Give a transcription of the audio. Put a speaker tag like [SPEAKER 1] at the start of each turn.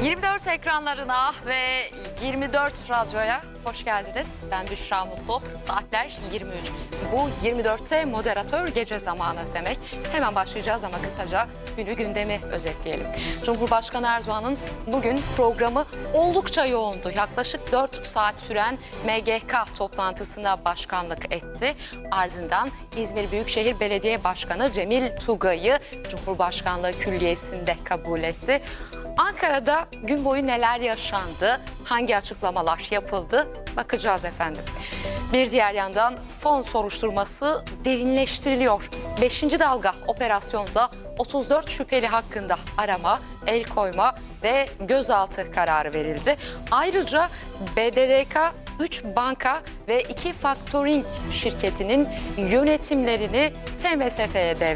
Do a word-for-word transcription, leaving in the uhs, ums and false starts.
[SPEAKER 1] yirmi dört ekranlarına ve yirmi dört radyoya hoş geldiniz. Ben Büşra Mutlu. Saatler yirmi üç. Bu yirmi dörtte moderatör gece zamanı demek. Hemen başlayacağız ama kısaca günü gündemi özetleyelim. Cumhurbaşkanı Erdoğan'ın bugün programı oldukça yoğundu. Yaklaşık dört saat süren M G K toplantısına başkanlık etti. Ardından İzmir Büyükşehir Belediye Başkanı Cemil Tugay'ı Cumhurbaşkanlığı Külliyesi'nde kabul etti. Ankara'da gün boyu neler yaşandı, hangi açıklamalar yapıldı bakacağız efendim. Bir diğer yandan fon soruşturması derinleştiriliyor. Beşinci dalga operasyonda otuz dört şüpheli hakkında arama, el koyma ve gözaltı kararı verildi. Ayrıca B D D K üç banka ve iki faktöring şirketinin yönetimlerini T M S F'ye devretti.